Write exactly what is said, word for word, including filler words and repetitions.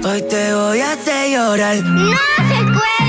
Hoy te voy a hacer llorar. No se puede.